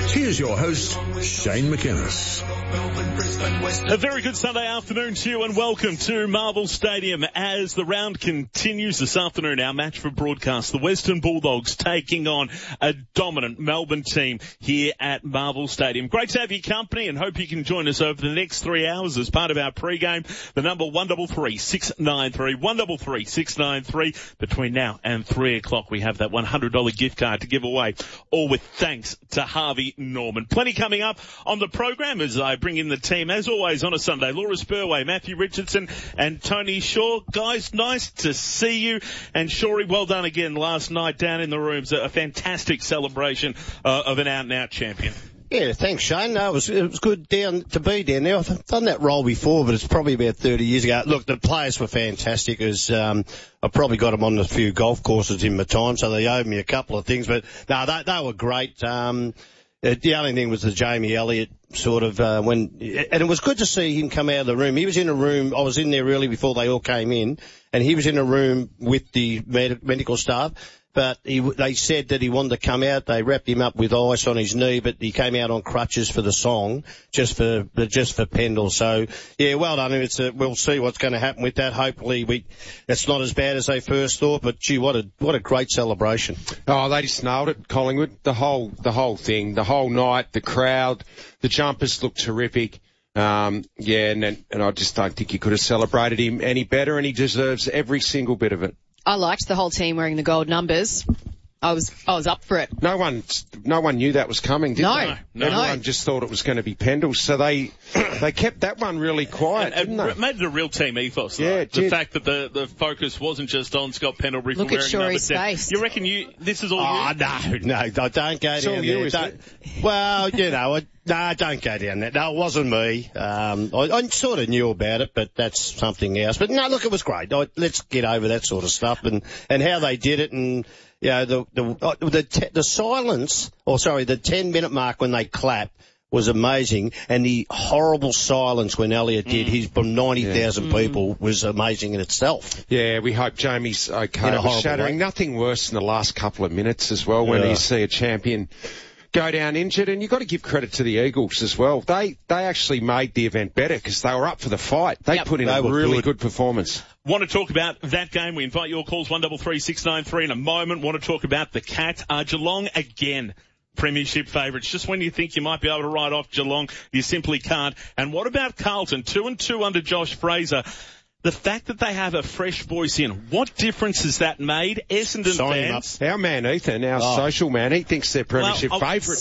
Here's your host, Shane McInnes. A very good Sunday afternoon to you and welcome to Marvel Stadium as the round continues this afternoon. Our match for broadcast, the Western Bulldogs taking on a dominant Melbourne team here at Marvel Stadium. Great to have your company and hope you can join us over the next 3 hours as part of our pre-game. The number 133-693, 133-693. Between now and 3 o'clock we have that $100 gift card to give away, all with thanks to Harvey Norman. Plenty coming up on the program as I bring in the team, as always, on a Sunday. Laura Spurway, Matthew Richardson and Tony Shaw. Guys, nice to see you. And Shawry, well done again last night down in the rooms. A fantastic celebration of an out-and-out champion. Yeah, thanks, Shane. No, it was good to be down there. I've done that role before, but it's probably about 30 years ago. Look, the players were fantastic. I probably got them on a few golf courses in my time, so they owed me a couple of things. But no, they were great. The only thing was the Jamie Elliott sort of, and it was good to see him come out of the room. He was in a room, I was in there really before they all came in, and he was in a room with the medical staff, but they said that he wanted to come out. They wrapped him up with ice on his knee, but he came out on crutches for the song, just for Pendle. So, yeah, well done. We'll see what's going to happen with that. Hopefully it's not as bad as they first thought, but gee, what a great celebration. Oh, they just nailed it, Collingwood. The whole thing, the whole night, the crowd, the jumpers looked terrific. And I just don't think you could have celebrated him any better, and he deserves every single bit of it. I liked the whole team wearing the gold numbers. I was up for it. No one knew that was coming, did they? No. Everyone just thought it was going to be Pendle, so they kept that one really quiet, didn't they? It made it a real team ethos, though. Yeah, the fact that the focus wasn't just on Scott Pendlebury for wearing number 10. Face. You reckon this is all you? No, don't go down there. Well, no, don't go down there. No, it wasn't me. I sort of knew about it, but that's something else. But no, look, it was great. Let's get over that sort of stuff and how they did it, and you know the silence, the 10-minute mark when they clapped was amazing, and the horrible silence when Elliott did his from 90,000 people was amazing in itself. Yeah, we hope Jamie's okay. It was shattering. Way. Nothing worse than the last couple of minutes as well when you see a champion go down injured, and you've got to give credit to the Eagles as well. They actually made the event better because they were up for the fight. They put in a really good performance. Want to talk about that game? We invite your calls 133-693 in a moment. Want to talk about the Cats? Geelong again. Premiership favourites. Just when you think you might be able to write off Geelong, you simply can't. And what about Carlton? 2-2 under Josh Fraser. The fact that they have a fresh voice in, what difference has that made? Essendon fans. Our man Ethan, our social man, he thinks they're premiership favourites.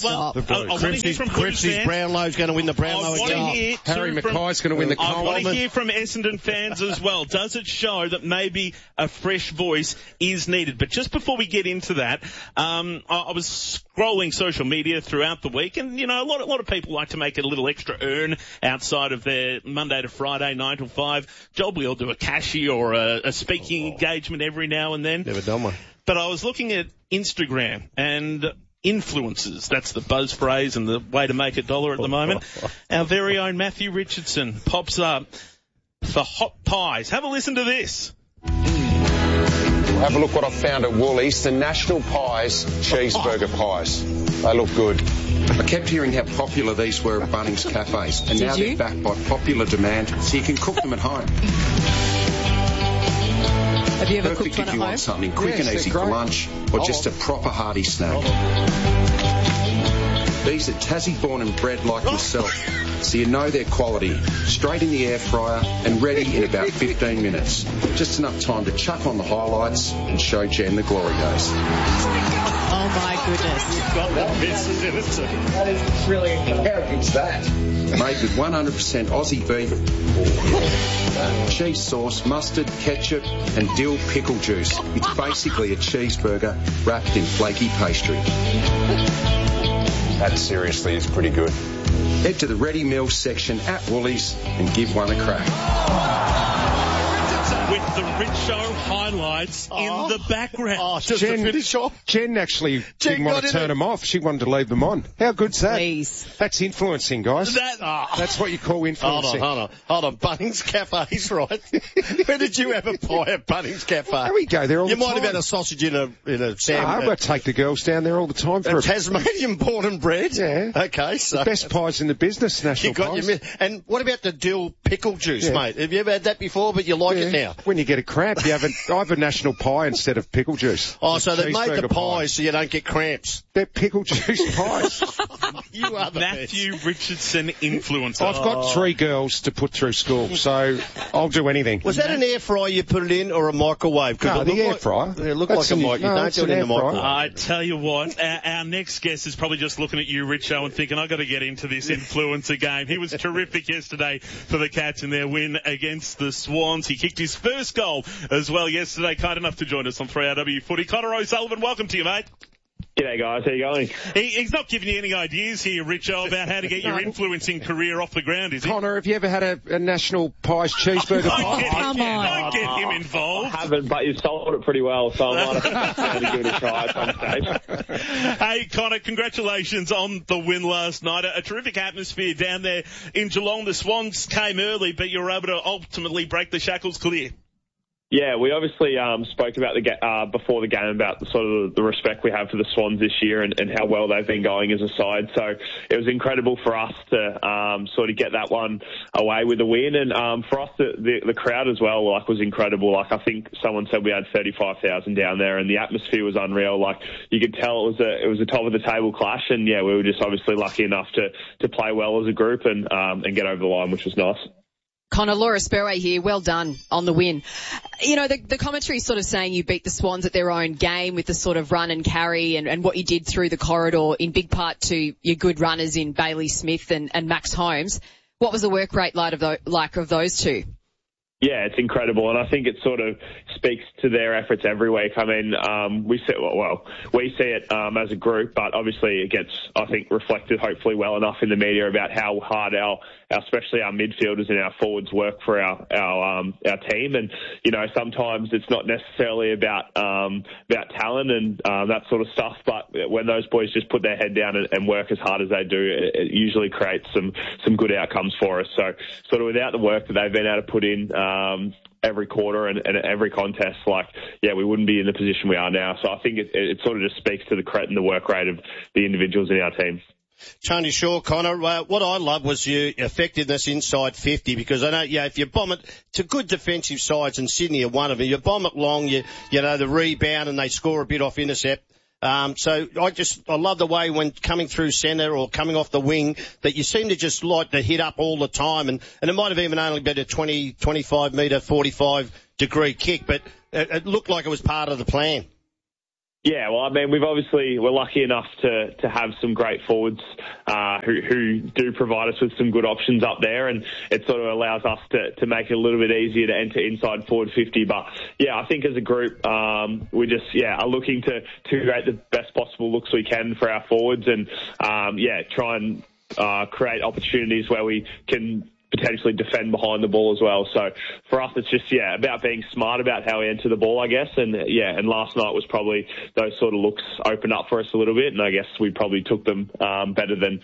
Cripsy Brownlow's going to win the Brownlow again. Harry Mackay's going to win the Coleman. I want to hear from Essendon fans as well. Does it show that maybe a fresh voice is needed? But just before we get into that, I was scrolling social media throughout the week, and a lot of people like to make a little extra earn outside of their Monday to Friday 9 till 5 job. We'll do a cashy or a speaking engagement every now and then. Never done one. But I was looking at Instagram and influencers. That's the buzz phrase and the way to make $1 at the moment. Our very own Matthew Richardson pops up for hot pies. Have a listen to this. Have a look what I found at Woolies. The National Pies cheeseburger pies. They look good. I kept hearing how popular these were at Bunnings cafes, and now they're backed by popular demand, so you can cook them at home. Have you ever Perfect cooked one if you at home? want something quick and easy for lunch, or just a proper hearty snack. These are Tassie born and bred like myself, so you know their quality. Straight in the air fryer and ready in about 15 minutes. Just enough time to chuck on the highlights and show Jen the glory days. Oh my goodness. You've got that business in it. That is really it's that. Made with 100% Aussie beef, cheese sauce, mustard, ketchup and dill pickle juice. It's basically a cheeseburger wrapped in flaky pastry. That seriously is pretty good. Head to the ready meals section at Woolies and give one a crack. with the Richo highlights in the background. Oh, just to finish off. Jen actually didn't want to turn them off. She wanted to leave them on. How good's that? Please. That's influencing, guys. That's what you call influencing. Hold on. Bunnings Cafe's right. Where did you have a pie at Bunnings Cafe? There we go. There all the time. You might have had a sausage in a sandwich. I take the girls down there all the time for Tasmanian born and bred. Yeah. Okay, so best pies in the business, national pies. And what about the dill pickle juice, mate? Have you ever had that before, but you like it now? When you get a cramp, I have a national pie instead of pickle juice. Oh, so they made the pies so you don't get cramps. They're pickle juice pies. You are the Matthew best. Richardson influencer. I've got 3 girls to put through school, so I'll do anything. Was that an air fryer you put it in or a microwave? No, the air fryer. It looked like a microwave. You don't do it in the microwave. I tell you what, our next guest is probably just looking at you, Richo, and thinking, I've got to get into this influencer game. He was terrific yesterday for the Cats in their win against the Swans. He kicked his first goal as well yesterday. Kind enough to join us on 3RW Footy. Connor O'Sullivan, welcome to you, mate. G'day, guys. How you going? He's not giving you any ideas here, Richo, about how to get your influencing career off the ground, is he? Connor, have you ever had a national pies cheeseburger pie? Come on. Don't get him involved. I haven't, but you've sold it pretty well, so I might have to give it a try at some stage. Hey, Connor, congratulations on the win last night. A terrific atmosphere down there in Geelong. The Swans came early, but you were able to ultimately break the shackles clear. Yeah, we obviously spoke about before the game about the respect we have for the Swans this year and how well they've been going as a side. So it was incredible for us to sort of get that one away with a win, and for us the crowd as well was incredible. I think someone said we had 35,000 down there, and the atmosphere was unreal. You could tell it was a top of the table clash, and we were just obviously lucky enough to play well as a group and get over the line, which was nice. Connor, Laura Sperway here. Well done on the win. You know, the commentary is sort of saying you beat the Swans at their own game with the sort of run and carry and what you did through the corridor, in big part to your good runners in Bailey Smith and Max Holmes. What was the work rate like of those two? Yeah, it's incredible, and I think it sort of speaks to their efforts every week. I mean, we see it as a group, but obviously it gets, I think, reflected hopefully well enough in the media about how hard especially our midfielders and our forwards work for our team. And sometimes it's not necessarily about talent and that sort of stuff, but when those boys just put their head down and work as hard as they do, it usually creates some good outcomes for us. So sort of without the work that they've been able to put in every quarter and every contest, we wouldn't be in the position we are now. So I think it sort of just speaks to the credit and the work rate of the individuals in our team. Tony Shaw, Connor, what I love was your effectiveness inside 50, because I know, if you bomb it to good defensive sides, and Sydney are one of them, you bomb it long, the rebound and they score a bit off intercept. So I love the way when coming through centre or coming off the wing that you seem to just like to hit up all the time, and it might have even only been a 20, 25 metre, 45 degree kick, but it looked like it was part of the plan. Yeah, well, I mean, we're lucky enough to have some great forwards who do provide us with some good options up there, and it sort of allows us to make it a little bit easier to enter inside forward 50. But I think as a group, we just are looking to create the best possible looks we can for our forwards, and try and create opportunities where we can potentially defend behind the ball as well. So for us, it's just, about being smart about how we enter the ball, I guess. And last night was probably those sort of looks opened up for us a little bit. And I guess we probably took them, better than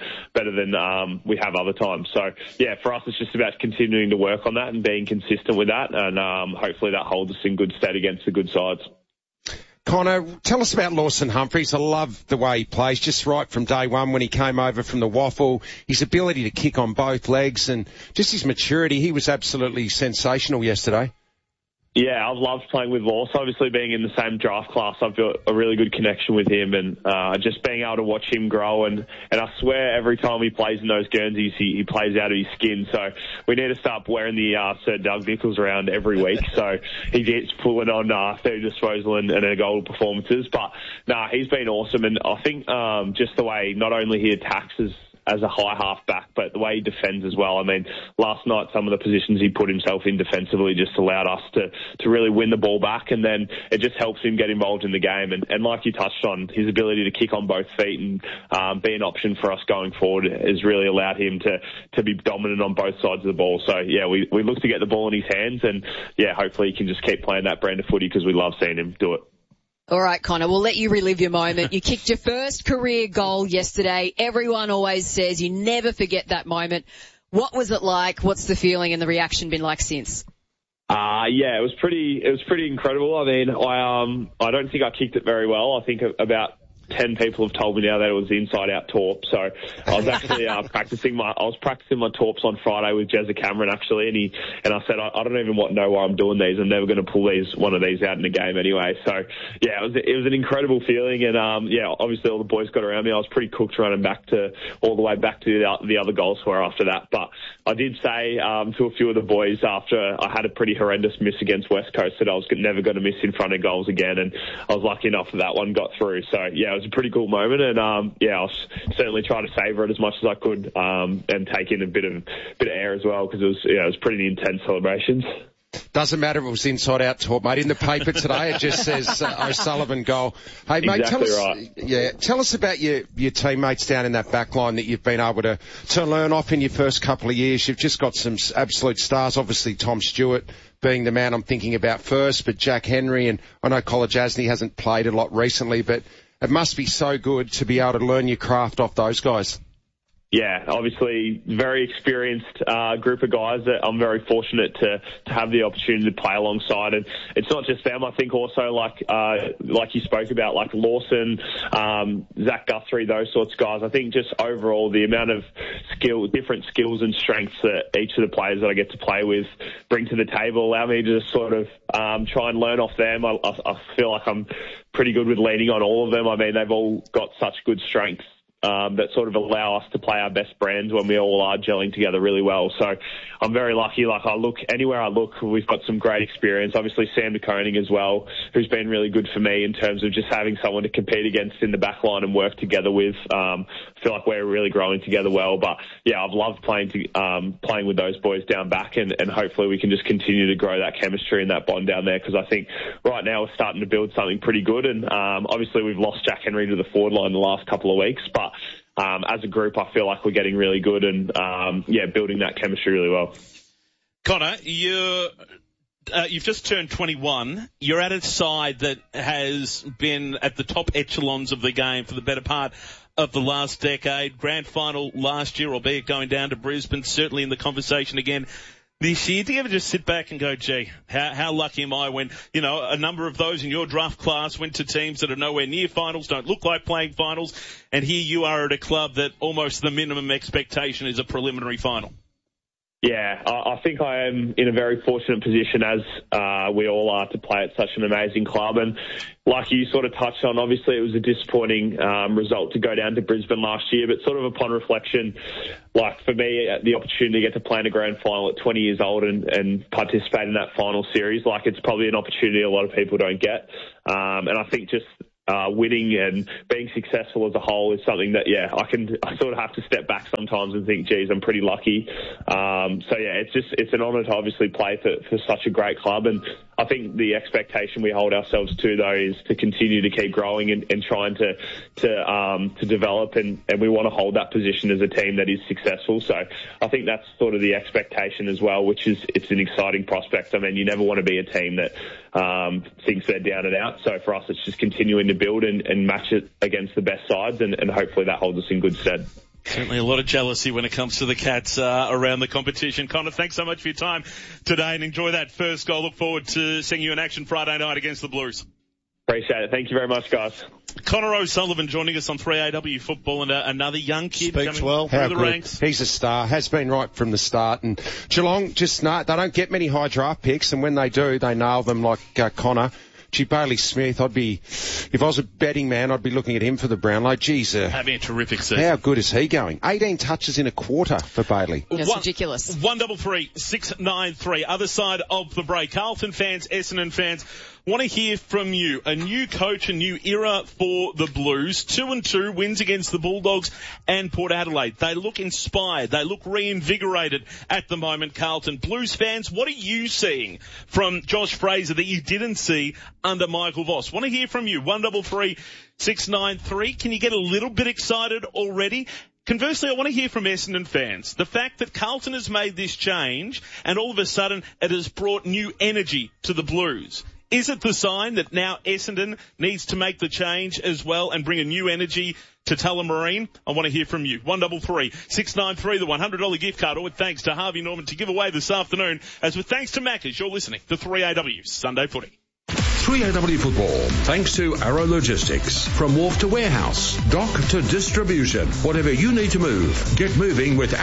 we have other times. So for us, it's just about continuing to work on that and being consistent with that. And, hopefully that holds us in good stead against the good sides. Connor, tell us about Lawson Humphries. I love the way he plays, just right from day one when he came over from the Waffle. His ability to kick on both legs and just his maturity. He was absolutely sensational yesterday. Yeah, I've loved playing with Laws. Obviously, being in the same draft class, I've built a really good connection with him, and just being able to watch him grow. And I swear, every time he plays in those Guernseys, he plays out of his skin. So we need to start wearing the Sir Doug Nicholls around every week. So he gets pulling on 30 disposal and goal performances. But he's been awesome, and I think just the way not only he attacks as a high half back, but the way he defends as well. I mean, last night some of the positions he put himself in defensively just allowed us to really win the ball back, and then it just helps him get involved in the game. And like you touched on, his ability to kick on both feet and be an option for us going forward has really allowed him to be dominant on both sides of the ball. So yeah, we look to get the ball in his hands, and yeah, hopefully he can just keep playing that brand of footy because we love seeing him do it. All right, Connor, we'll let you relive your moment. You kicked your first career goal yesterday. Everyone always says you never forget that moment. What was it like? What's the feeling and the reaction been like since? Yeah, it was pretty incredible. I mean, I don't think I kicked it very well. I think about 10 people have told me now that it was the inside-out torp. So I was actually practicing my torps on Friday with Jezza Cameron actually, and I said I don't even know why I'm doing these. I'm never going to pull one of these out in the game anyway. So yeah, it was an incredible feeling, and yeah, obviously all the boys got around me. I was pretty cooked running all the way back to the other goal scorer after that. But I did say to a few of the boys after I had a pretty horrendous miss against West Coast that I was never going to miss in front of goals again, and I was lucky enough that one got through. So yeah, it was a pretty cool moment, and yeah, I was certainly trying to savour it as much as I could, and take in a bit of air as well, because it was pretty intense celebrations. Doesn't matter if it was inside out torp, mate. In the paper today, it just says O'Sullivan goal. Hey, mate, exactly tell us about your teammates down in that back line that you've been able to learn off in your first couple of years. You've just got some absolute stars. Obviously, Tom Stewart being the man I'm thinking about first, but Jack Henry, and I know College Asney hasn't played a lot recently, but it must be so good to be able to learn your craft off those guys. Yeah, obviously very experienced group of guys that I'm very fortunate to have the opportunity to play alongside. And it's not just them. I think also like you spoke about, like Lawson, Zach Guthrie, those sorts of guys. I think just overall the amount of different skills and strengths that each of the players that I get to play with bring to the table allow me to just sort of try and learn off them. I feel like I'm pretty good with leaning on all of them. I mean, they've all got such good strengths that sort of allow us to play our best brands when we all are gelling together really well. So I'm very lucky. Like, anywhere I look, we've got some great experience. Obviously Sam de Koning as well, who's been really good for me in terms of just having someone to compete against in the back line and work together with. I feel like we're really growing together well. But yeah, I've loved playing with those boys down back, and hopefully we can just continue to grow that chemistry and that bond down there, because I think right now we're starting to build something pretty good. And obviously we've lost Jack Henry to the forward line the last couple of weeks, but as a group, I feel like we're getting really good and, building that chemistry really well. Connor, you've just turned 21. You're at a side that has been at the top echelons of the game for the better part of the last decade. Grand final last year, albeit going down to Brisbane, certainly in the conversation again this year. Do you ever just sit back and go, gee, how lucky am I when, a number of those in your draft class went to teams that are nowhere near finals, don't look like playing finals, and here you are at a club that almost the minimum expectation is a preliminary final? Yeah, I think I am in a very fortunate position, as we all are, to play at such an amazing club. And like you sort of touched on, obviously it was a disappointing result to go down to Brisbane last year, but sort of upon reflection, like for me, the opportunity to get to play in a grand final at 20 years old and participate in that final series, like it's probably an opportunity a lot of people don't get. And I think just winning and being successful as a whole is something that, I sort of have to step back sometimes and think, geez, I'm pretty lucky. So yeah, it's an honour to obviously play for such a great club. And I think the expectation we hold ourselves to, though, is to continue to keep growing and trying to develop, and we want to hold that position as a team that is successful. So I think that's sort of the expectation as well, which is, it's an exciting prospect. I mean, you never want to be a team that thinks they're down and out. So for us, it's just continuing to build and match it against the best sides, and hopefully that holds us in good stead. Certainly a lot of jealousy when it comes to the Cats around the competition. Connor, thanks so much for your time today, and enjoy that first goal. Look forward to seeing you in action Friday night against the Blues. Appreciate it. Thank you very much, guys. Connor O'Sullivan joining us on 3AW Football, and another young kid Speaks coming well. through the ranks. He's a star, has been right from the start. And Geelong they don't get many high draft picks, and when they do, they nail them like Connor. Gee, Bailey Smith, if I was a betting man, I'd be looking at him for the Brownlow. Geez, having a terrific season. How good is he going? 18 touches in a quarter for Bailey. That's ridiculous. 133 693. Other side of the break. Carlton fans, Essendon fans, want to hear from you. A new coach, a new era for the Blues. 2-2 wins against the Bulldogs and Port Adelaide. They look inspired. They look reinvigorated at the moment, Carlton. Blues fans, what are you seeing from Josh Fraser that you didn't see under Michael Voss? Want to hear from you. 133 693. Can you get a little bit excited already? Conversely, I want to hear from Essendon fans. The fact that Carlton has made this change and all of a sudden it has brought new energy to the Blues. Is it the sign that now Essendon needs to make the change as well and bring a new energy to Tullamarine? I want to hear from you. 133 693, the $100 gift card, all with thanks to Harvey Norman to give away this afternoon. As with thanks to Macca's, you're listening to 3AW Sunday Footy. 3AW Football, thanks to Arrow Logistics. From wharf to warehouse, dock to distribution, whatever you need to move, get moving with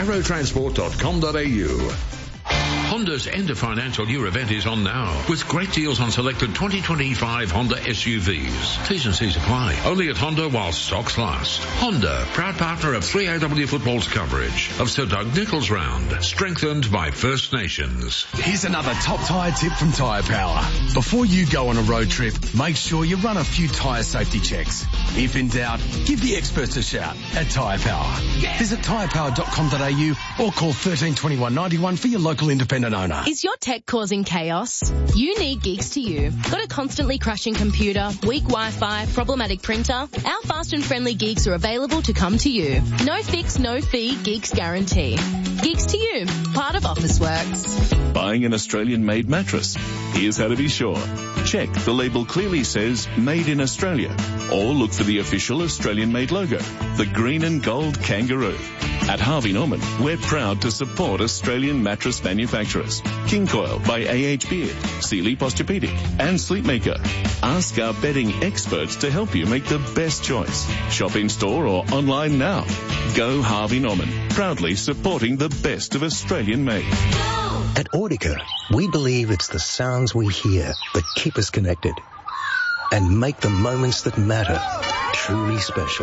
arrowtransport.com.au. Honda's End of Financial Year event is on now, with great deals on selected 2025 Honda SUVs. T's and C's apply. Only at Honda while stocks last. Honda, proud partner of 3AW Football's coverage of Sir Doug Nicholls Round, strengthened by First Nations. Here's another top tyre tip from Tyre Power. Before you go on a road trip, make sure you run a few tyre safety checks. If in doubt, give the experts a shout at Tyre Power. Visit tyrepower.com.au or call 1321 91 for your local independent owner. Is your tech causing chaos? You need Geeks to You. Got a constantly crashing computer, weak Wi-Fi, problematic printer? Our fast and friendly Geeks are available to come to you. No fix, no fee, Geeks guarantee. Geeks to You, part of Officeworks. Buying an Australian-made mattress? Here's how to be sure. Check the label clearly says Made in Australia, or look for the official Australian-made logo, the green and gold kangaroo. At Harvey Norman, we're proud to support Australian mattress manufacturers. King Coil by A.H. Beard, Sealy Posturepedic, and Sleepmaker. Ask our bedding experts to help you make the best choice. Shop in store or online now. Go Harvey Norman, proudly supporting the best of Australian made. At Audica, we believe it's the sounds we hear that keep us connected and make the moments that matter truly special.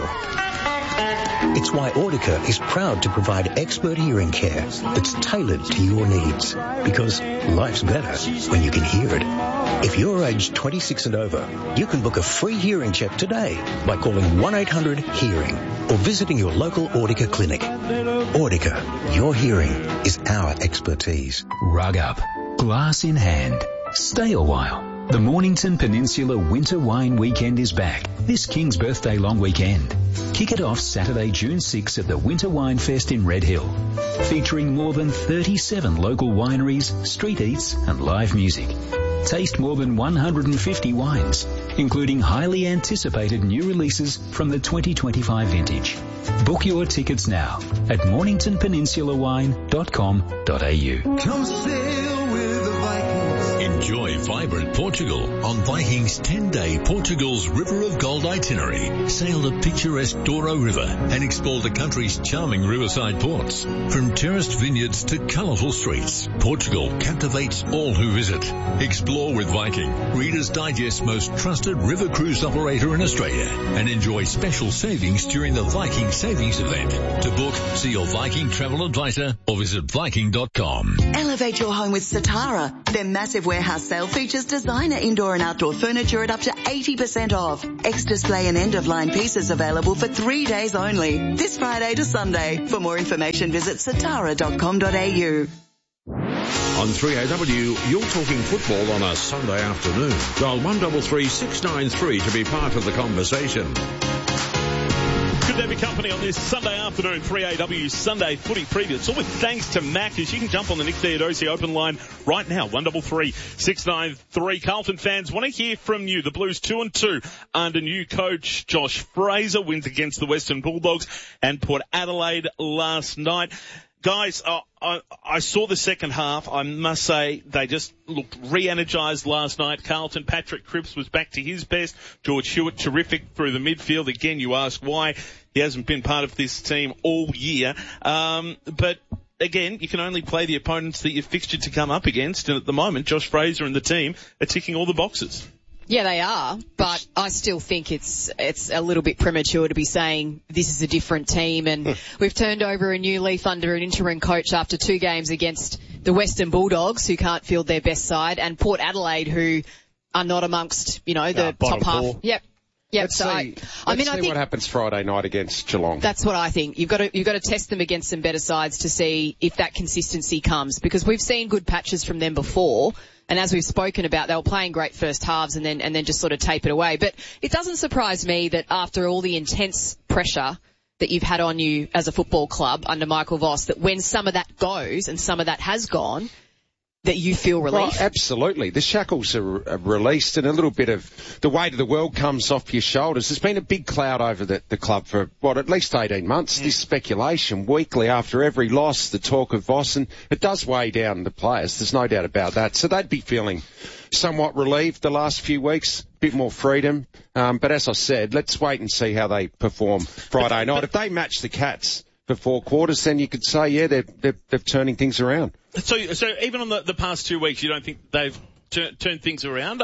It's why Audica is proud to provide expert hearing care that's tailored to your needs, because life's better when you can hear it. If you're aged 26 and over, you can book a free hearing check today by calling 1-800-HEARING or visiting your local Audica clinic. Audica, your hearing is our expertise. Rug up, glass in hand, stay a while. The Mornington Peninsula Winter Wine Weekend is back this King's Birthday long weekend. Kick it off Saturday, June 6 at the Winter Wine Fest in Red Hill, featuring more than 37 local wineries, street eats and live music. Taste more than 150 wines, including highly anticipated new releases from the 2025 vintage. Book your tickets now at morningtonpeninsulawine.com.au. Come sail with the Vikings. Enjoy vibrant Portugal on Vikings 10-day Portugal's River of Gold itinerary. Sail the picturesque Douro River and explore the country's charming riverside ports. From terraced vineyards to colourful streets, Portugal captivates all who visit. Explore with Viking, Reader's Digest's most trusted river cruise operator in Australia, and enjoy special savings during the Viking Savings event. To book, see your Viking travel advisor or visit Viking.com. Elevate your home with Satara. Their massive warehouse sale features designer indoor and outdoor furniture at up to 80% off. Ex-display and end-of-line pieces available for 3 days only. This Friday to Sunday. For more information, visit satara.com.au. On 3AW, you're talking football on a Sunday afternoon. Dial 133 693 to be part of the conversation. Good to have your company on this Sunday afternoon, 3AW Sunday Footy Preview. It's all with thanks to Macca's. You can jump on the Nick Theodosi open line right now, 133 693. Carlton fans, want to hear from you. The Blues 2-2 under new coach Josh Fraser, wins against the Western Bulldogs and Port Adelaide last night. Guys, I saw the second half. I must say they just looked re-energised last night. Carlton, Patrick Cripps was back to his best. George Hewitt, terrific through the midfield. Again, you ask why he hasn't been part of this team all year. But again, you can only play the opponents that you're fixtured to come up against. And at the moment, Josh Fraser and the team are ticking all the boxes. Yeah, they are, but I still think it's a little bit premature to be saying this is a different team, and we've turned over a new leaf under an interim coach after 2 games against the Western Bulldogs, who can't field their best side, and Port Adelaide, who are not amongst, the top half. Four. Yep. Let's So see I think what happens Friday night against Geelong. that's what I think. You've got to test them against some better sides to see if that consistency comes, because we've seen good patches from them before. And as we've spoken about, they were playing great first halves and then just sort of tape it away. But it doesn't surprise me that after all the intense pressure that you've had on you as a football club under Michael Voss, that when some of that goes and some of that has gone, that you feel relief? Well, absolutely. The shackles are released and a little bit of the weight of the world comes off your shoulders. There's been a big cloud over the club for, at least 18 months. This speculation weekly after every loss, the talk of Voss, and it does weigh down the players. There's no doubt about that. So they'd be feeling somewhat relieved the last few weeks, a bit more freedom. But as I said, let's wait and see how they perform Friday night. If they match the Cats for 4 quarters, then you could say, yeah, they're turning things around. So even on the past 2 weeks, you don't think they've turned things around?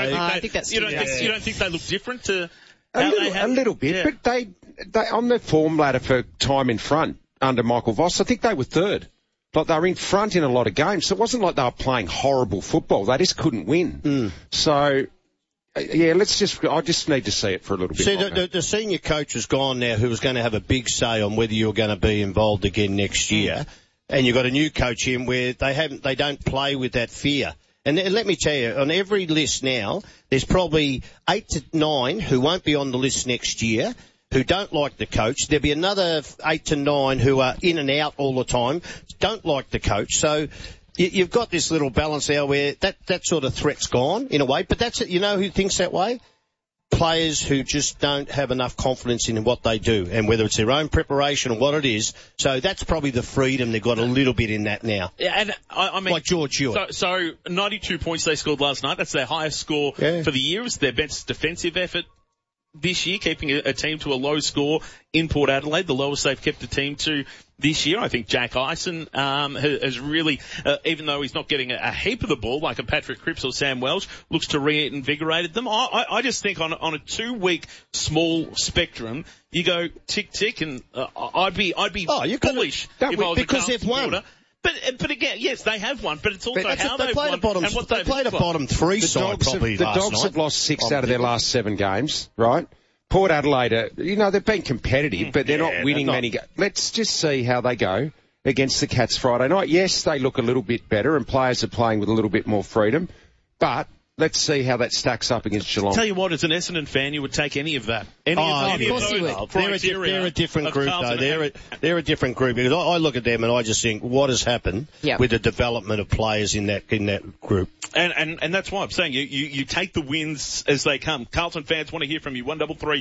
I think that's you don't think they look different to how they have? A little bit, yeah. but they on the form ladder for time in front under Michael Voss, I think they were third. Like, they were in front in a lot of games, so it wasn't like they were playing horrible football. They just couldn't win. So, yeah, I just need to see it for a little bit longer. The senior coach has gone now, who was going to have a big say on whether you're going to be involved again next year. And you've got a new coach in where they don't play with that fear. And let me tell you, on every list now, there's probably 8 to 9 who won't be on the list next year, who don't like the coach. There'll be another 8 to 9 who are in and out all the time, don't like the coach. So you've got this little balance there where that sort of threat's gone in a way. But that's it. You know who thinks that way? Players who just don't have enough confidence in what they do, and whether it's their own preparation or what it is. So that's probably the freedom they've got a little bit in that now. Yeah, and I mean, like George Hewitt. So 92 points they scored last night. That's their highest score for the year. It's their best defensive effort this year, keeping a team to a low score in Port Adelaide, the lowest they've kept a team to this year. I think Jack Eisen has really, even though he's not getting a heap of the ball like a Patrick Cripps or Sam Welsh, looks to reinvigorated them. I just think on a 2-week small spectrum, you go tick tick, and I'd be bullish if I was because they've won. But again, yes, they have won, but it's also how they've won and what they played a bottom 3 side probably last night. The Dogs have lost 6 out of their last 7 games, right? Port Adelaide, they've been competitive, but they're not winning many games. Let's just see how they go against the Cats Friday night. Yes, they look a little bit better and players are playing with a little bit more freedom, but let's see how that stacks up against Geelong. Tell you what, as an Essendon fan, you would take any of that. Of course you would. They're a different group, though. They're a different group, because I look at them and I just think, what has happened with the development of players in that group? And that's why I'm saying you take the wins as they come. Carlton fans want to hear from you. 133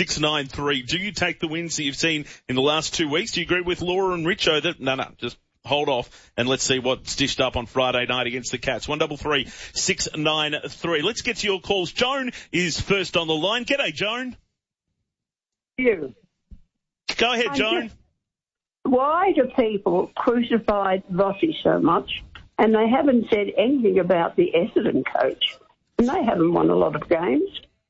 693. Do you take the wins that you've seen in the last 2 weeks? Do you agree with Laura and Richo that no, just hold off and let's see what's dished up on Friday night against the Cats? 133 693. Let's get to your calls. Joan is first on the line. G'day, Joan. You. Go ahead, Joan. Why do people crucify Vossi so much, and they haven't said anything about the Essendon coach? And they haven't won a lot of games.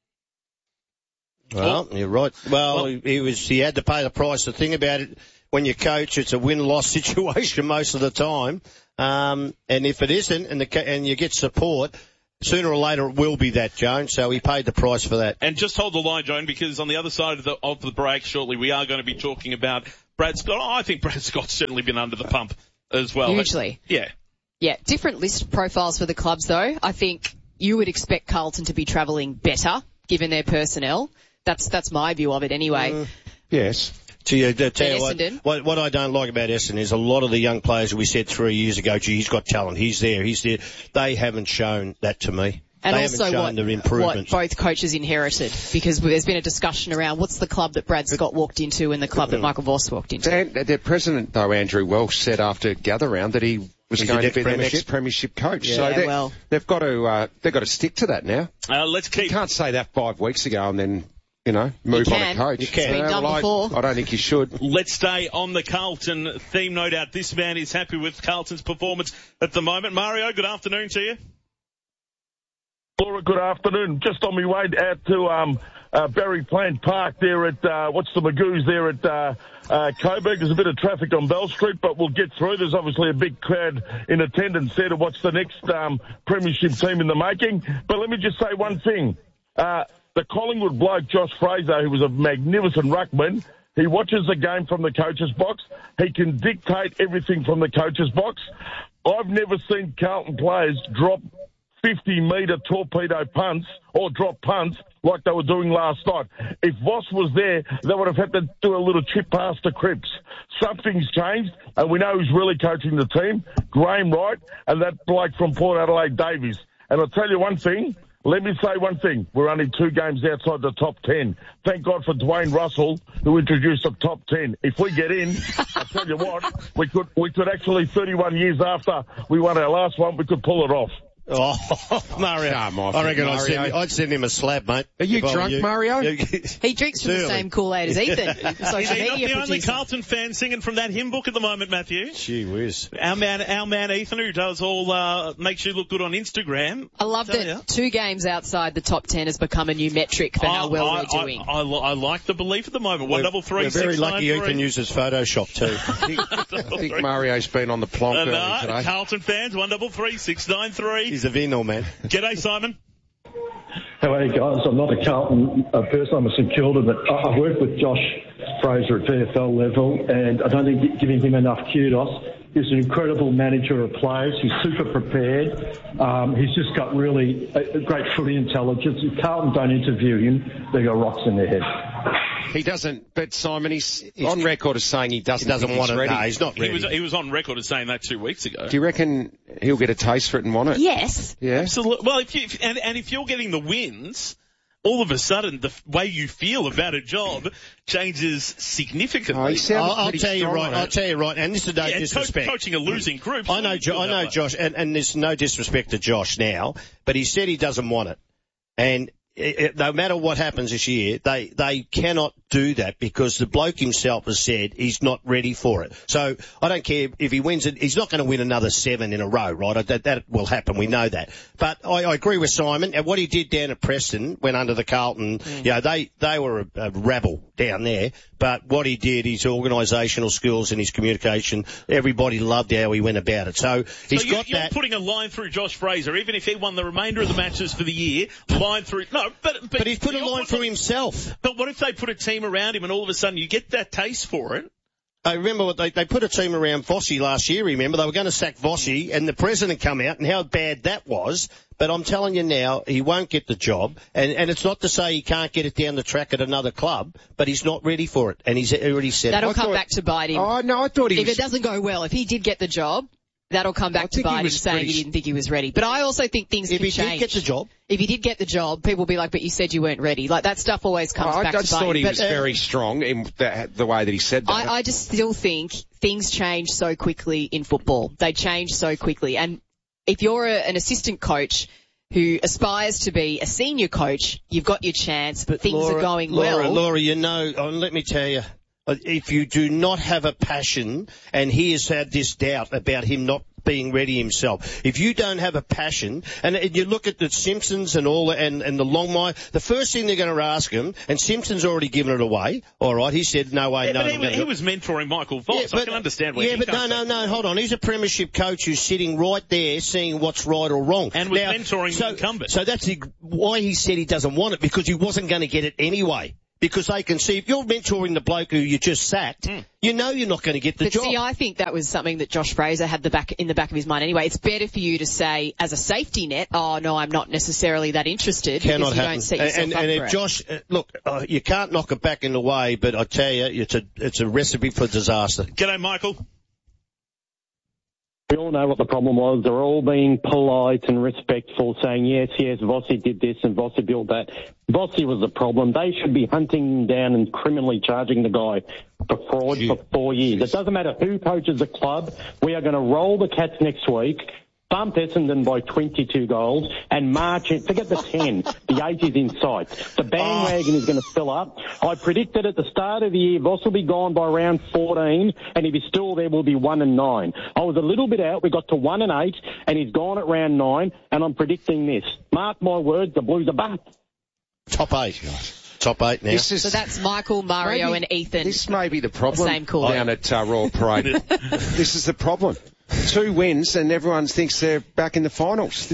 Well, you're right. Well, he had to pay the price. The thing about it, when you coach, it's a win-loss situation most of the time. And if it isn't, and you get support, sooner or later it will be that, Joan. So he paid the price for that. And just hold the line, Joan, because on the other side of the break shortly, we are going to be talking about Brad Scott. I think Brad Scott's certainly been under the pump as well. Hugely. Yeah, different list profiles for the clubs, though. I think you would expect Carlton to be travelling better, given their personnel. That's my view of it anyway. Yes. Tell you what I don't like about Essendon is a lot of the young players we said 3 years ago, he's got talent, he's there. They haven't shown that to me. And they also haven't shown their improvement. What both coaches inherited, because there's been a discussion around what's the club that Brad Scott walked into and the club that Michael Voss walked into. Their president, though, Andrew Welsh, said after Gather Round that he was going to be their next premiership coach. Yeah, so they've got to stick to that now. You can't say that 5 weeks ago and then move on a coach. You can. It's been done before. I don't think you should. Let's stay on the Carlton theme. No doubt this man is happy with Carlton's performance at the moment. Mario, good afternoon to you. Laura, good afternoon. Just on my way out to Berry Plant Park there at, what's the Magoos there at Coburg. There's a bit of traffic on Bell Street, but we'll get through. There's obviously a big crowd in attendance there to watch the next premiership team in the making. But let me just say one thing. The Collingwood bloke, Josh Fraser, who was a magnificent ruckman, he watches the game from the coach's box. He can dictate everything from the coach's box. I've never seen Carlton players drop 50-metre torpedo punts or drop punts like they were doing last night. If Voss was there, they would have had to do a little chip pass to Cripps. Something's changed, and we know who's really coaching the team, Graham Wright, and that bloke from Port Adelaide, Davies. And I'll tell you one thing. Let me say one thing. We're only 2 games outside the top 10. Thank God for Dwayne Russell, who introduced the top 10. If we get in, I'll tell you what, we could actually, 31 years after we won our last one, we could pull it off. Oh, Mario. I reckon I'd send him a slab, mate. Are you drunk, Mario? He drinks from the same Kool-Aid as Ethan. Is he not the only Carlton fan singing from that hymn book at the moment, Matthew? Gee whiz. Our man Ethan, who does all, makes you look good on Instagram. I love that 2 games outside the top 10 has become a new metric for how well we're doing. I like the belief at the moment. 133. We're very lucky Ethan uses Photoshop too. I think Mario's been on the plonk early today. Carlton fans, 133 693. He's a Vino, man. G'day, Simon. How are you guys? I'm not a Carlton person, I'm a St Kilda, but I've worked with Josh Fraser at VFL level, and I don't think giving him enough kudos. He's an incredible manager of players. He's super prepared. He's just got really great footy intelligence. If Carlton don't interview him, they got rocks in their head. He doesn't, but Simon, he's on record as saying he doesn't want it. No, he's not ready. He was on record as saying that 2 weeks ago. Do you reckon he'll get a taste for it and want it? Yes. Yeah. Absolutely. Well, if you're getting the wins, all of a sudden the way you feel about a job changes significantly. I'll tell you right, and this is no disrespect. Coaching a losing group. I know Josh, and there's no disrespect to Josh now, but he said he doesn't want it. And no matter what happens this year, they cannot do that because the bloke himself has said he's not ready for it. So I don't care if he wins it. He's not going to win another 7 in a row, right? That will happen. We know that. But I agree with Simon. And what he did down at Preston, went under the Carlton, they were a rabble down there. But what he did, his organisational skills and his communication, everybody loved how he went about it. So you're putting a line through Josh Fraser, even if he won the remainder of the matches for the year, line through. No, but he's put a line through himself. But what if they put a team around him and all of a sudden you get that taste for it? I remember what they put a team around Vossi last year, remember? They were going to sack Vossi and the president come out and how bad that was. But I'm telling you now, he won't get the job. And it's not to say he can't get it down the track at another club, but he's not ready for it. And he's already said that'll come back to bite him. Oh, no, I thought if it doesn't go well, if he did get the job, that'll come back to bite him saying he didn't think he was ready. But I also think things can change. If he did get the job. If he did get the job, people will be like, but you said you weren't ready. Like, that stuff always comes back to bite him. I just thought he was very strong in the way that he said that. I just still think things change so quickly in football. They change so quickly. And if you're an assistant coach who aspires to be a senior coach, you've got your chance, but things are going well. Laura, let me tell you. If you do not have a passion, and he has had this doubt about him not being ready himself. If you don't have a passion, and you look at the Simpsons and all, and the Longmire, the first thing they're going to ask him, and Simpson's already given it away. All right, he said no way, no. But he was mentoring Michael Voss. I can understand where. Yeah, but no, hold on. He's a premiership coach who's sitting right there, seeing what's right or wrong, and was mentoring the incumbent. So that's why he said he doesn't want it, because he wasn't going to get it anyway. Because they can see, if you're mentoring the bloke who you just sacked, you know you're not going to get the job. See, I think that was something that Josh Fraser had in the back of his mind anyway. It's better for you to say, as a safety net, oh, no, I'm not necessarily that interested. Cannot because you happen. Don't set yourself up and if for Josh, look, you can't knock it back in the way, but I tell you, it's a recipe for disaster. G'day, Michael. We all know what the problem was. They're all being polite and respectful, saying, yes, Vossi did this and Vossi built that. Vossi was the problem. They should be hunting him down and criminally charging the guy for fraud for 4 years. It doesn't matter who coaches the club. We are going to roll the Cats next week, bump Essendon by 22 goals, and march in. Forget the 10. The 8 is in sight. The bandwagon is going to fill up. I predicted at the start of the year, Voss will be gone by round 14, and if he's still there, we'll be 1-9. I was a little bit out. We got to 1-8, and he's gone at round 9, and I'm predicting this. Mark my words, the Blues are back. Top 8. top 8 now. So that's Michael, Mario and Ethan. This may be the problem Same call. down at Royal Parade. This is the problem. 2 wins and everyone thinks they're back in the finals.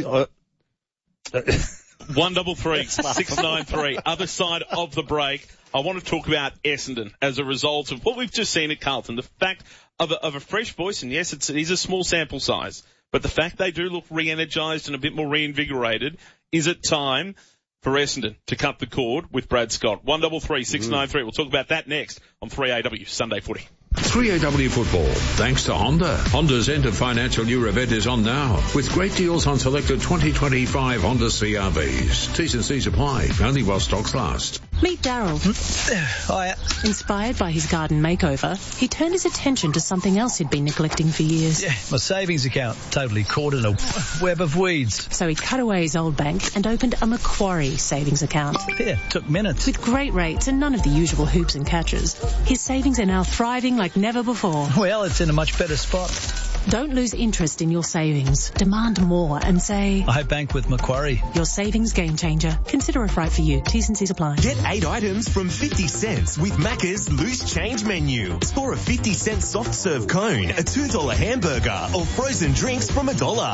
133 693. Other side of the break. I want to talk about Essendon as a result of what we've just seen at Carlton. The fact of a fresh voice, and yes, it is a small sample size, but the fact they do look re-energised and a bit more reinvigorated. Is it time for Essendon to cut the cord with Brad Scott? 133 693. We'll talk about that next on 3AW Sunday Footy. 3AW Football, thanks to Honda. Honda's end of financial year event is on now, with great deals on selected 2025 Honda CRVs. T's and C's apply, only while stocks last. Meet Daryl. Hiya. Inspired by his garden makeover, he turned his attention to something else he'd been neglecting for years. Yeah, my savings account, totally caught in a web of weeds. So he cut away his old bank and opened a Macquarie savings account. Yeah, took minutes. With great rates and none of the usual hoops and catches, his savings are now thriving like never before. Well, it's in a much better spot. Don't lose interest in your savings. Demand more and say, I bank with Macquarie. Your savings game changer. Consider if right for you. T's and C's apply. Get 8 items from 50 cents with Macca's Loose Change menu. Score a 50-cent soft serve cone, a $2 hamburger, or frozen drinks from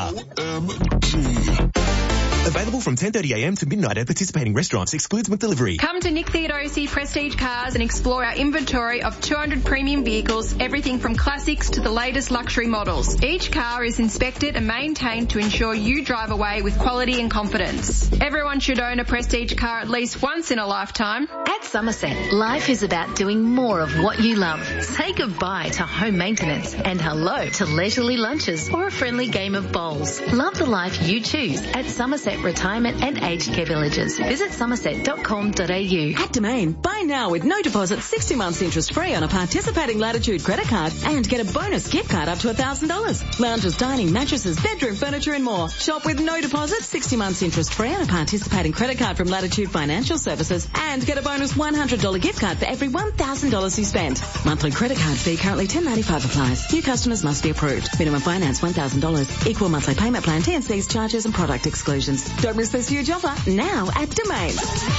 $1. Available from 10:30am to midnight at participating restaurants. Excludes McDelivery. Come to Nick Theodosi Prestige Cars and explore our inventory of 200 premium vehicles, everything from classics to the latest luxury models. Each car is inspected and maintained to ensure you drive away with quality and confidence. Everyone should own a Prestige car at least once in a lifetime. At Somerset, life is about doing more of what you love. Say goodbye to home maintenance and hello to leisurely lunches or a friendly game of bowls. Love the life you choose at Somerset Retirement and Aged Care Villages. Visit somerset.com.au. At Domain, buy now with no deposit, 60 months interest free on a participating Latitude credit card and get a bonus gift card up to $1,000. Lounges, dining, mattresses, bedroom furniture and more. Shop with no deposit, 60 months interest free on a participating credit card from Latitude Financial Services and get a bonus $100 gift card for every $1,000 you spend. Monthly credit card fee currently $10.95 applies. New customers must be approved. Minimum finance $1,000. Equal monthly payment plan, T&Cs, charges and product exclusions. Don't miss this huge offer now at Domain.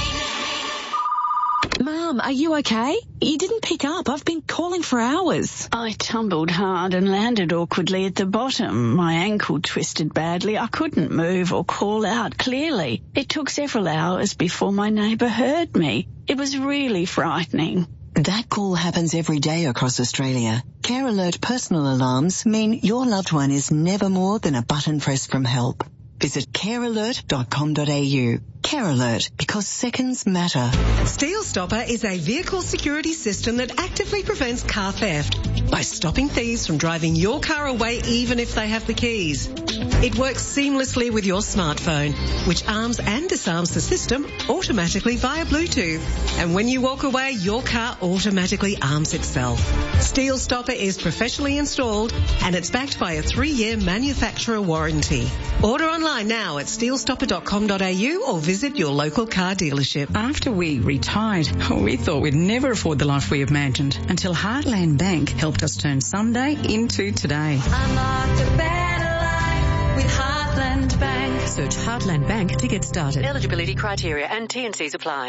Mum, are you okay? You didn't pick up. I've been calling for hours. I tumbled hard and landed awkwardly at the bottom. My ankle twisted badly. I couldn't move or call out clearly. It took several hours before my neighbour heard me. It was really frightening. That call happens every day across Australia. Care Alert personal alarms mean your loved one is never more than a button press from help. Visit carealert.com.au. Care Alert, because seconds matter. Steel Stopper is a vehicle security system that actively prevents car theft by stopping thieves from driving your car away even if they have the keys. It works seamlessly with your smartphone, which arms and disarms the system automatically via Bluetooth. And when you walk away, your car automatically arms itself. Steel Stopper is professionally installed and it's backed by a 3-year manufacturer warranty. Order online now at steelstopper.com.au or visit your local car dealership. After we retired, we thought we'd never afford the life we imagined until Heartland Bank helped us turn someday into today. Unlock a better life with Heartland Bank. Search Heartland Bank to get started. Eligibility criteria and T&Cs apply.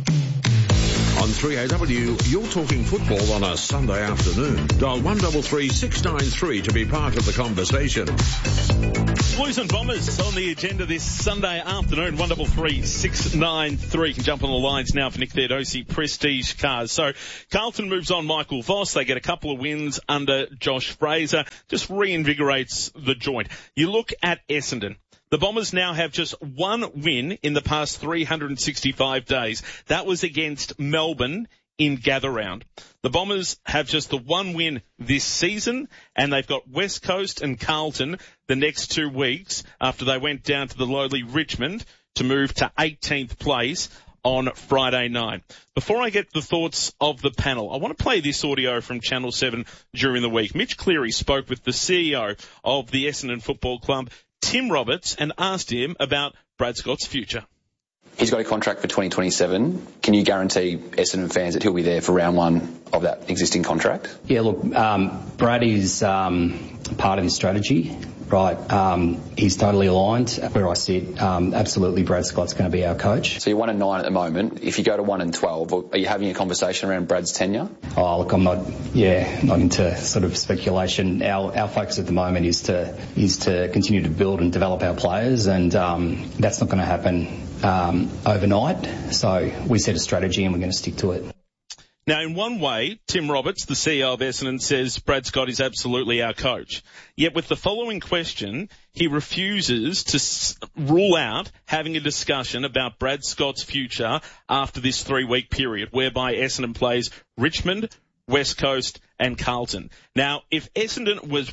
On 3AW, you're talking football on a Sunday afternoon. Dial 133 693 to be part of the conversation. Blues and Bombers on the agenda this Sunday afternoon. 133 693. You can jump on the lines now for Nick Theodosi Prestige Cars. So Carlton moves on Michael Voss. They get a couple of wins under Josh Fraser. Just reinvigorates the joint. You look at Essendon. The Bombers now have just one win in the past 365 days. That was against Melbourne in Gather Round. The Bombers have just the one win this season, and they've got West Coast and Carlton the next 2 weeks after they went down to the lowly Richmond to move to 18th place on Friday night. Before I get the thoughts of the panel, I want to play this audio from Channel 7 during the week. Mitch Cleary spoke with the CEO of the Essendon Football Club, Tim Roberts, and asked him about Brad Scott's future. He's got a contract for 2027. Can you guarantee Essendon fans that he'll be there for round one of that existing contract? Yeah, look, Brad is part of this strategy, right? He's totally aligned. Where I sit, absolutely Brad Scott's going to be our coach. So you're 1-9 at the moment. If you go to 1-12, are you having a conversation around Brad's tenure? Oh, look, I'm not into sort of speculation. Our focus at the moment is to continue to build and develop our players, and that's not going to happen overnight. So we set a strategy and we're going to stick to it. Now, in one way, Tim Roberts, the CEO of Essendon, says Brad Scott is absolutely our coach. Yet with the following question, he refuses to rule out having a discussion about Brad Scott's future after this 3-week period, whereby Essendon plays Richmond, West Coast and Carlton. Now, if Essendon was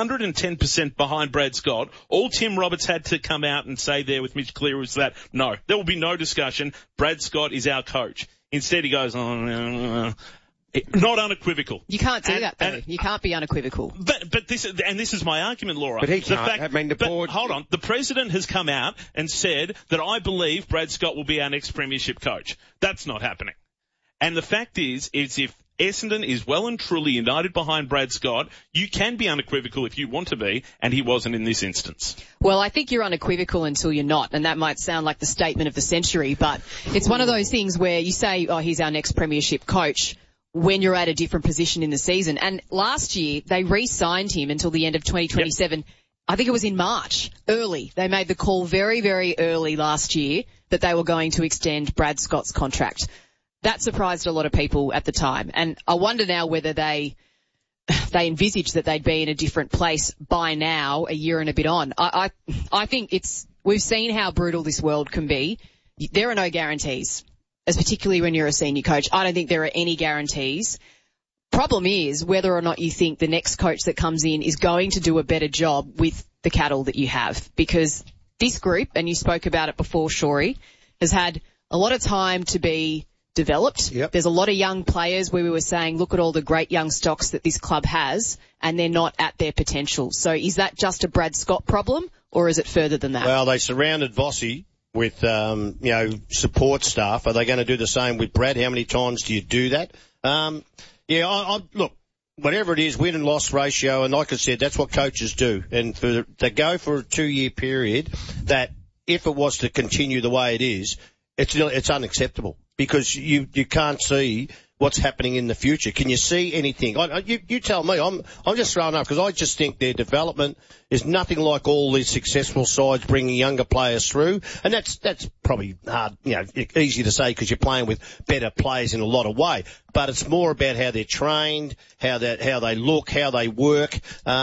110% behind Brad Scott, all Tim Roberts had to come out and say there with Mitch Cleary was that, no, there will be no discussion. Brad Scott is our coach. Instead, he goes, not unequivocal. You can't do that, though. You can't be unequivocal. But this is my argument, Laura. But he can't. The board. Hold on. The president has come out and said that I believe Brad Scott will be our next premiership coach. That's not happening. And the fact is if Essendon is well and truly united behind Brad Scott, you can be unequivocal if you want to be, and he wasn't in this instance. Well, I think you're unequivocal until you're not, and that might sound like the statement of the century, but it's one of those things where you say, oh, he's our next premiership coach, when you're at a different position in the season. And last year, they re-signed him until the end of 2027. Yep. I think it was in March, early. They made the call very, very early last year that they were going to extend Brad Scott's contract. That surprised a lot of people at the time. And I wonder now whether they envisaged that they'd be in a different place by now, a year and a bit on. I think we've seen how brutal this world can be. There are no guarantees, as particularly when you're a senior coach. I don't think there are any guarantees. Problem is whether or not you think the next coach that comes in is going to do a better job with the cattle that you have. Because this group, and you spoke about it before, Shorey, has had a lot of time to be developed. Yep. There's a lot of young players where we were saying, look at all the great young stocks that this club has, and they're not at their potential. So is that just a Brad Scott problem, or is it further than that? Well, they surrounded Vossi with, support staff. Are they going to do the same with Brad? How many times do you do that? Look, whatever it is, win and loss ratio, and like I said, that's what coaches do. And to go for a 2-year period, that if it was to continue the way it is, it's unacceptable. Because you can't see what's happening in the future. Can you see anything? You tell me. I'm just throwing up because I just think their development is nothing like all these successful sides bringing younger players through. And that's probably hard, easy to say because you're playing with better players in a lot of way. But it's more about how they're trained, how they look, how they work.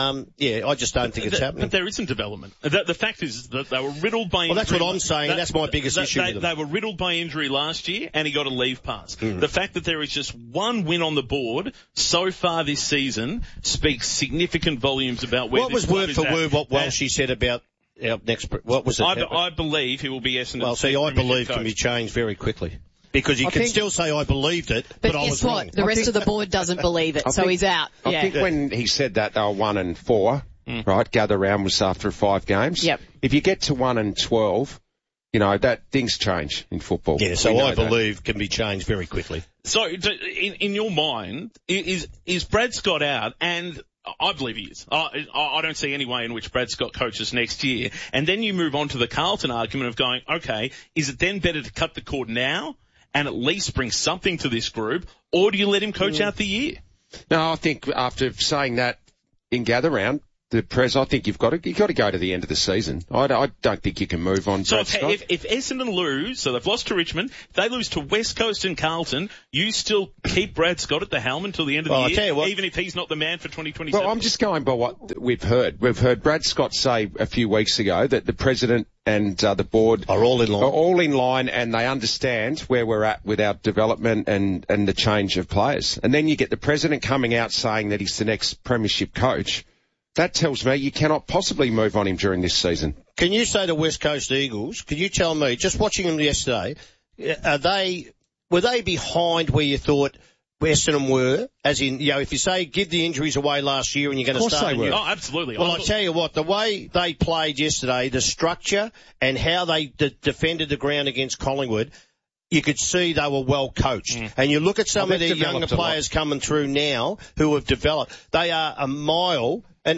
I just don't think it's happening. But there isn't development. The fact is that they were riddled by injury. Well, that's what I'm saying. That's my biggest issue with them. They were riddled by injury last year, and he got a leave pass. The fact that there is just one win on the board so far this season speaks significant volumes about where this club is at. What was word for word what Walshy said about our next? What was it? I believe he will be Essendon's. Well, see, I believe can be changed very quickly. Because you can still say I believed it, but I was wrong. The rest of the board doesn't believe it, so he's out. I think when he said that they were 1-4, right? Gather round was after 5 games. Yep. If you get to 1-12, that things change in football. Yeah, so I believe can be changed very quickly. So, in your mind, is Brad Scott out? And I believe he is. I don't see any way in which Brad Scott coaches next year. And then you move on to the Carlton argument of going, okay, is it then better to cut the cord now and at least bring something to this group, or do you let him coach out the year? No, I think after saying that in gather round, I think you've got to go to the end of the season. I don't think you can move on. So if Essendon lose, so they've lost to Richmond, if they lose to West Coast and Carlton, you still keep Brad Scott at the helm until the end of the year, I tell you what, even if he's not the man for 2027? Well, I'm just going by what we've heard. We've heard Brad Scott say a few weeks ago that the president and the board are all in line, and they understand where we're at with our development and the change of players. And then you get the president coming out saying that he's the next premiership coach. That tells me you cannot possibly move on him during this season. Can you say the West Coast Eagles, can you tell me, just watching them yesterday, were they behind where you thought Essendon were, as in, if you say give the injuries away last year and you're going to start. Of course they were. Oh, absolutely. Well, I tell you what, the way they played yesterday, the structure and how they defended the ground against Collingwood, you could see they were well coached. And you look at some of their younger players coming through now who have developed. They are a mile, and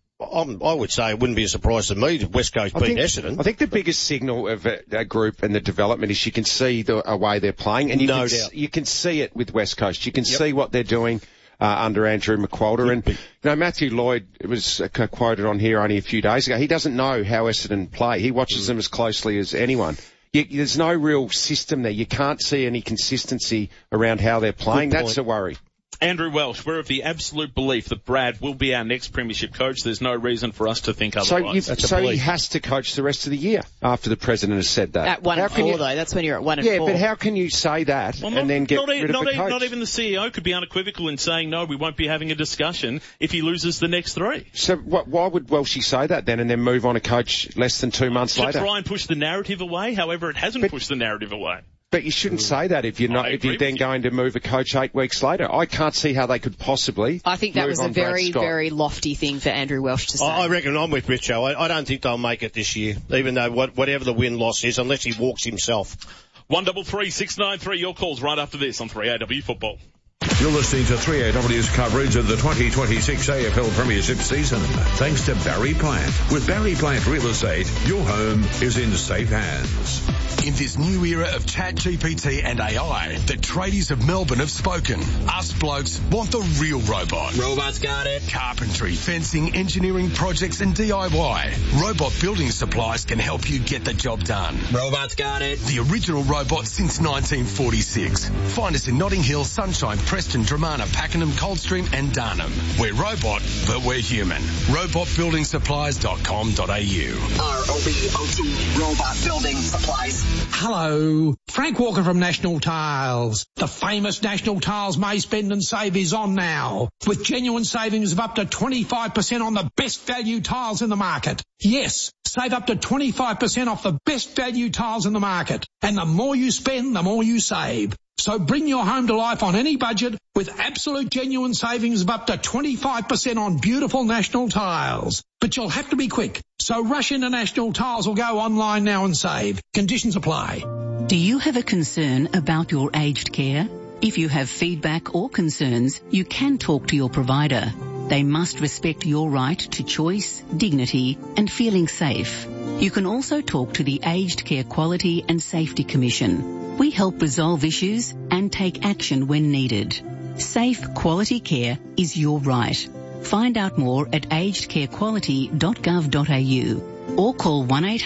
I would say it wouldn't be a surprise to me if West Coast beat Essendon. I think the biggest signal of a group and the development is you can see the way they're playing, and you can see it with West Coast. You can see what they're doing under Andrew McQualter. And Matthew Lloyd was quoted on here only a few days ago. He doesn't know how Essendon play. He watches them as closely as anyone. There's no real system there. You can't see any consistency around how they're playing. That's a worry. Andrew Welsh, we're of the absolute belief that Brad will be our next premiership coach. There's no reason for us to think otherwise. So he has to coach the rest of the year after the president has said that. At 1-4 though, that's when you're at 1-4. Yeah, but how can you say that and then get rid of the coach? Not even the CEO could be unequivocal in saying, no, we won't be having a discussion if he loses the next 3. So why would Welshie say that then and then move on to coach less than 2 months later? To try and push the narrative away. However, it hasn't pushed the narrative away. But you shouldn't say that if you're then going to move a coach 8 weeks later. I can't see how they could possibly. I think that was a very, very lofty thing for Andrew Welsh to say. I reckon I'm with Richo. I don't think they'll make it this year, even though whatever the win-loss is, unless he walks himself. 133 693. Your calls right after this on 3AW Football. You're listening to 3AW's coverage of the 2026 AFL Premiership season. Thanks to Barry Plant. With Barry Plant Real Estate, your home is in safe hands. In this new era of ChatGPT and AI, the tradies of Melbourne have spoken. Us blokes want the real robot. Robots got it. Carpentry, fencing, engineering projects and DIY. Robot Building Supplies can help you get the job done. Robots got it. The original robot since 1946. Find us in Notting Hill, Sunshine, Preston, Dramana, Pakenham, Coldstream and Darnham. We're robot, but we're human. Robotbuildingsupplies.com.au. ROBOT, Robot Building Supplies. Hello, Frank Walker from National Tiles. The famous National Tiles May Spend and Save is on now, with genuine savings of up to 25% on the best value tiles in the market. Yes, save up to 25% off the best value tiles in the market. And the more you spend, the more you save. So bring your home to life on any budget with absolute genuine savings of up to 25% on beautiful National Tiles. But you'll have to be quick. So rush into National Tiles or go online now and save. Conditions apply. Do you have a concern about your aged care? If you have feedback or concerns, you can talk to your provider. They must respect your right to choice, dignity and feeling safe. You can also talk to the Aged Care Quality and Safety Commission. We help resolve issues and take action when needed. Safe, quality care is your right. Find out more at agedcarequality.gov.au or call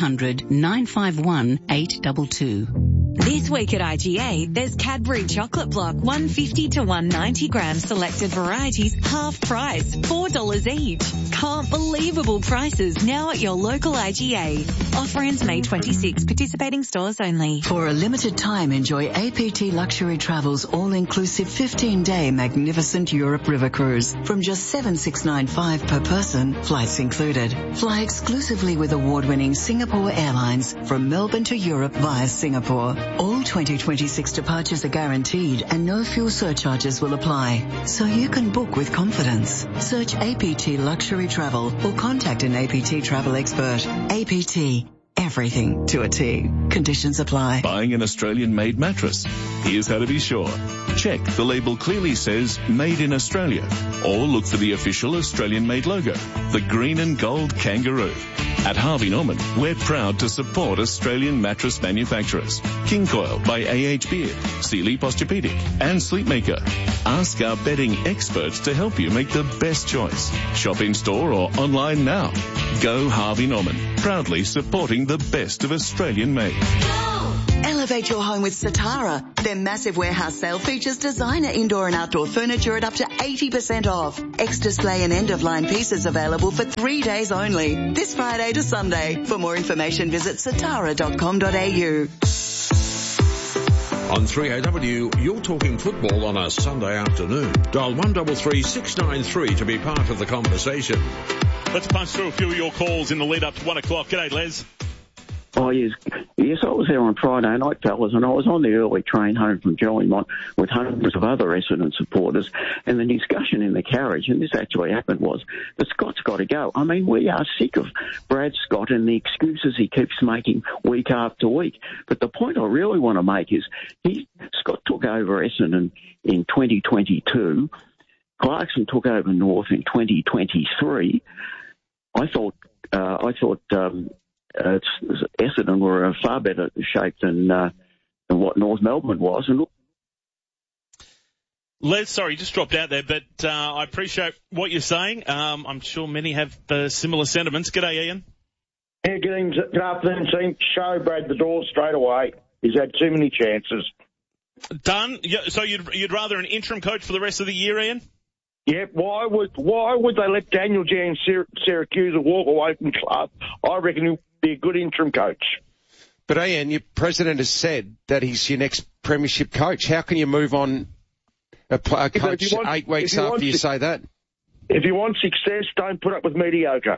1-800-951-822. This week at IGA, there's Cadbury Chocolate Block, 150 to 190 grams selected varieties, half price, $4 each. Unbelievable prices now at your local IGA. Offer ends May 26, participating stores only. For a limited time, enjoy APT Luxury Travel's all-inclusive 15-day magnificent Europe River Cruise from just $7,695 per person, flights included. Fly exclusively with award-winning Singapore Airlines from Melbourne to Europe via Singapore. All 2026 departures are guaranteed and no fuel surcharges will apply, so you can book with confidence. Search APT Luxury Travel or contact an APT travel expert. APT. Everything to a T. Conditions apply. Buying an Australian-made mattress? Here's how to be sure. Check the label clearly says Made in Australia, or look for the official Australian-made logo, the green and gold kangaroo. At Harvey Norman, we're proud to support Australian mattress manufacturers. King Coil by A.H. Beard, Sealy Posturepedic, and Sleepmaker. Ask our bedding experts to help you make the best choice. Shop in store or online now. Go Harvey Norman, proudly supporting the best of Australian made. Elevate your home with Satara. Their massive warehouse sale features designer indoor and outdoor furniture at up to 80% off. Ex-display and end-of-line pieces available for 3 days only. This Friday to Sunday. For more information, visit satara.com.au. On 3AW, you're talking football on a Sunday afternoon. Dial 133 693 to be part of the conversation. Let's punch through a few of your calls in the lead up to 1 o'clock. G'day, Les. Oh, yes. Yes, I was there on Friday night, fellas, and I was on the early train home from Jolimont with hundreds of other Essendon supporters, and the discussion in the carriage, and this actually happened, was that Scott's got to go. I mean, we are sick of Brad Scott and the excuses he keeps making week after week. But the point I really want to make is Scott took over Essendon in 2022. Clarkson took over North in 2023. I thought Essendon were in far better shape than what North Melbourne was. And Les, sorry, just dropped out there, but I appreciate what you're saying. I'm sure many have similar sentiments. G'day, Ian. Yeah, good afternoon, team. Show Brad the door straight away. He's had too many chances. Done. So you'd rather an interim coach for the rest of the year, Ian? Yeah, why would they let Daniel Jan Syracuse walk away from club? I reckon he'll be a good interim coach. But Ian, your president has said that he's your next premiership coach. How can you move on a coach 8 weeks after you say that? If you want success, don't put up with mediocre.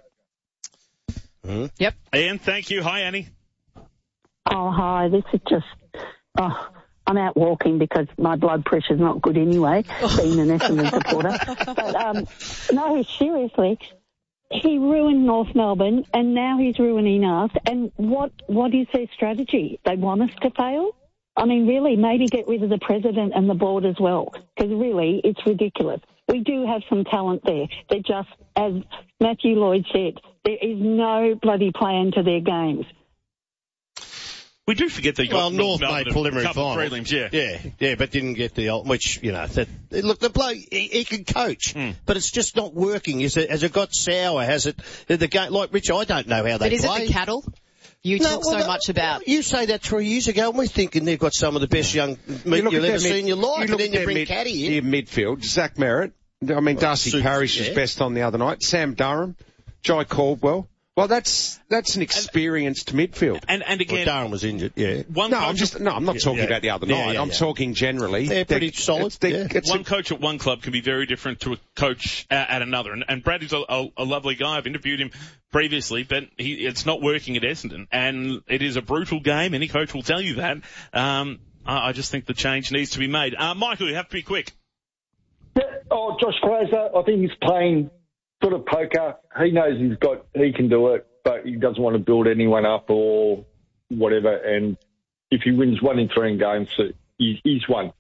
Yep. Ian, thank you. Hi, Annie. Oh, hi. This is just... I'm out walking because my blood pressure's not good anyway, being an Essendon supporter. But, no, seriously, he ruined North Melbourne and now he's ruining us. And what is their strategy? They want us to fail? I mean, really, maybe get rid of the president and the board as well, because really, it's ridiculous. We do have some talent there. They're just, as Matthew Lloyd said, there is no bloody plan to their games. We do forget they got North made preliminary final. Prelims, yeah, but didn't get the which look, the bloke he can coach, but it's just not working. Has it got sour? Has it the game like Rich? I don't know how they play. But is it the cattle? You talk so much about. You say that 3 years ago, and we're thinking they've got some of the best young meat you'll ever see in your life, and then you bring Caddy in. Midfield, Zach Merritt. I mean, Darcy Parish was best on the other night. Sam Durham, Jai Caldwell. Well, that's an experienced midfield. And again, Darren was injured. Yeah. I'm not talking about the other night. I'm talking generally. They're pretty solid. One coach at one club can be very different to a coach at another. And Brad is a lovely guy. I've interviewed him previously, but it's not working at Essendon. And it is a brutal game. Any coach will tell you that. I just think the change needs to be made. Michael, you have to be quick. Yeah. Oh, Josh Fraser, I think he's playing sort of poker. He knows he can do it, but he doesn't want to build anyone up or whatever. And if he wins 1 in 3 in games, he's won.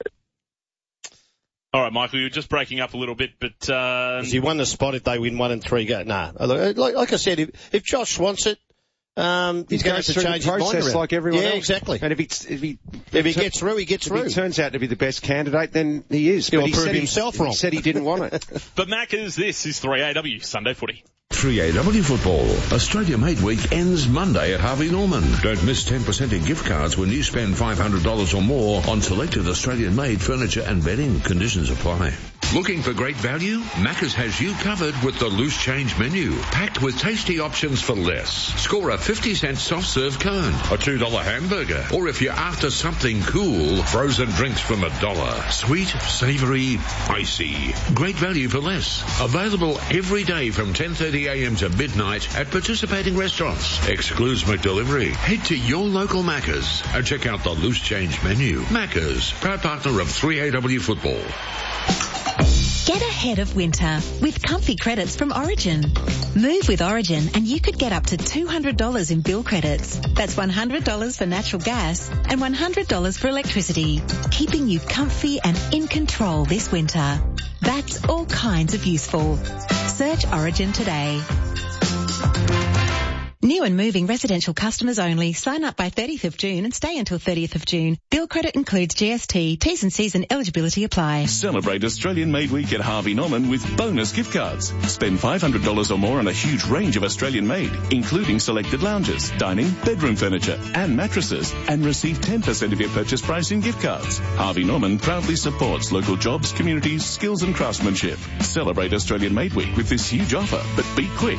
All right, Michael, you're just breaking up a little bit, but has he won the spot if they win 1 in 3 games? No. Like I said, if Josh wants it, he's going to change his mind around. Like everyone else. Yeah, exactly. And if he gets through, he gets through. If he turns out to be the best candidate, then he is. He'll prove himself wrong. He said he didn't want it. But Maccas, this is 3AW Sunday Footy. 3AW Football. Australia Made Week ends Monday at Harvey Norman. Don't miss 10% in gift cards when you spend $500 or more on selected Australian-made furniture and bedding. Conditions apply. Looking for great value? Macca's has you covered with the loose change menu, packed with tasty options for less. Score a 50-cent soft-serve cone, a $2 hamburger, or if you're after something cool, frozen drinks from $1. Sweet, savoury, icy. Great value for less. Available every day from 10:30 a.m. to midnight at participating restaurants. Excludes McDelivery. Head to your local Macca's and check out the loose change menu. Macca's, proud partner of 3AW Football. Get ahead of winter with comfy credits from Origin. Move with Origin and you could get up to $200 in bill credits. That's $100 for natural gas and $100 for electricity, keeping you comfy and in control this winter. That's all kinds of useful. Search Origin today. New and moving residential customers only. Sign up by 30th of June and stay until 30th of June. Bill credit includes GST. T's and C's and eligibility apply. Celebrate Australian Made Week at Harvey Norman with bonus gift cards. Spend $500 or more on a huge range of Australian made, including selected lounges, dining, bedroom furniture and mattresses, and receive 10% of your purchase price in gift cards. Harvey Norman proudly supports local jobs, communities, skills and craftsmanship. Celebrate Australian Made Week with this huge offer, but be quick.